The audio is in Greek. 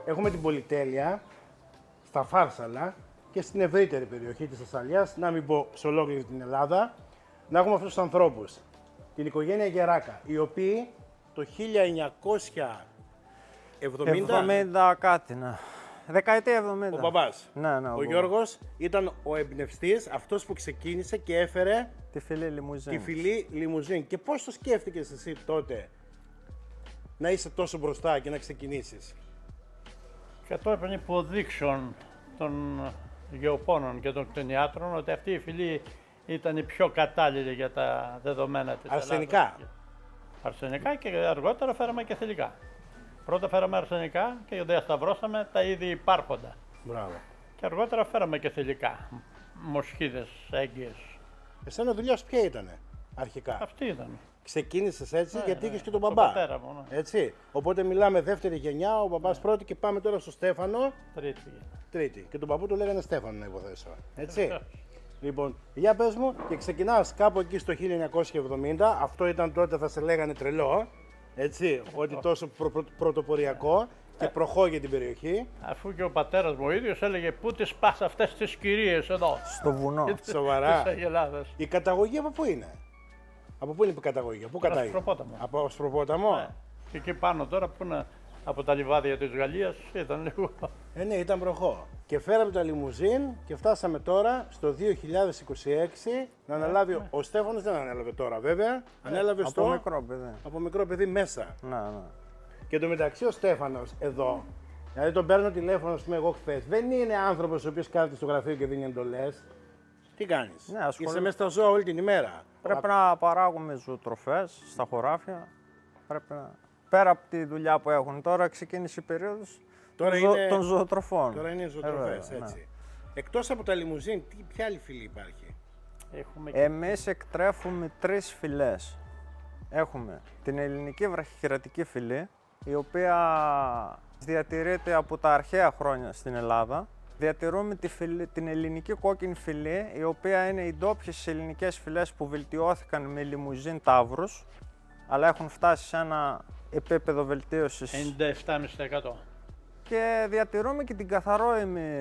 έχουμε την πολυτέλεια στα Φάρσαλα και στην ευρύτερη περιοχή της Θεσσαλίας, να μην πω σε ολόκληρη την Ελλάδα, να έχουμε αυτούς τους ανθρώπους. Την οικογένεια Γεράκα, οι οποίοι το 1970 κάτι, ναι. Δεκαετία 70. ο μπαμπάς, Ναι, ο Γιώργος, ήταν ο εμπνευστής, αυτός που ξεκίνησε και έφερε τη φυλή λιμουζίν. τη φυλή λιμουζίν. Και πώς το σκέφτηκες εσύ τότε να είσαι τόσο μπροστά και να ξεκινήσεις? Κατόπιν υποδείξεων των γεωπόνων και των κτηνιάτρων ότι αυτή η φυλή ήταν η πιο κατάλληλη για τα δεδομένα της Αρσενικά. Ελλάδας. Αρσενικά και αργότερα φέραμε και θηλυκά. Πρώτα φέραμε αρσενικά και διασταυρώσαμε τα ήδη υπάρχοντα. Μπράβο. Και αργότερα φέραμε και θηλυκά. Μοσχίδες, έγκυες. Εσένα δουλειά σου ποια ήτανε αρχικά? Αυτή ήταν. Ξεκίνησες έτσι γιατί είχες και τον Τον μπαμπά. πατέρα μου, ναι. Έτσι. Οπότε μιλάμε δεύτερη γενιά, ο μπαμπάς πρώτη και πάμε τώρα στο Στέφανο, Τρίτη γενιά. τρίτη. Και τον παππού του λέγανε Στέφανο να υποθέσω. Έτσι. Λοιπόν, για πες μου, και ξεκινάς κάπου εκεί στο 1970, αυτό ήταν τότε θα σε λέγανε τρελό, έτσι, ότι τόσο πρωτοποριακό και προχώρησε την περιοχή. Αφού και ο πατέρας μου ο ίδιος έλεγε πού τις πας αυτές τις κυρίες εδώ. Στο βουνό. Σοβαρά. Της Αγελάδας. Η καταγωγή από πού είναι? Από πού είναι η καταγωγή, πού κατάγει? Ασπροπόταμο. Από Ασπροπόταμο. Ναι. Και εκεί πάνω τώρα που είναι από τα λιβάδια της Γαλλίας ήταν λίγο. Ναι, ήταν προχώ. Και φέραμε τα λιμουζίν και φτάσαμε τώρα στο 2026 να αναλάβει. Ο Στέφανος δεν ανέλαβε τώρα βέβαια, ανέλαβε Από στο. μικρό παιδί. Από μικρό παιδί μέσα. Ναι, ναι. Και εντωμεταξύ ο Στέφανος εδώ, δηλαδή τον παίρνω τηλέφωνο, ας πούμε, εγώ χθες, δεν είναι άνθρωπος ο οποίος κάθεται στο γραφείο και δίνει εντολές. Τι κάνεις? Ναι, ασχολούμαι. Είσαι μέσα στα ζώα όλη την ημέρα. Πρέπει να παράγουμε ζωοτροφές στα χωράφια. Πρέπει να... Πέρα από τη δουλειά που έχουν τώρα, ξεκίνησε η περίοδος Τώρα είναι- των ζωοτροφών. Τώρα είναι ζωοτροφές, βέβαια, έτσι. Εκτός από τα λιμουζίν, ποια άλλη φυλή υπάρχει? Έχουμε και Εμείς εκτρέφουμε 3 φυλές. Έχουμε την ελληνική βραχυκερατική φυλή, η οποία διατηρείται από τα αρχαία χρόνια στην Ελλάδα. Διατηρούμε την ελληνική κόκκινη φυλή, η οποία είναι οι ντόπιες ελληνικές φυλές που βελτιώθηκαν με λιμουζίν ταύρους, αλλά έχουν φτάσει σε ένα επίπεδο βελτίωσης. 97,5%. Και διατηρούμε και την καθαρόιμη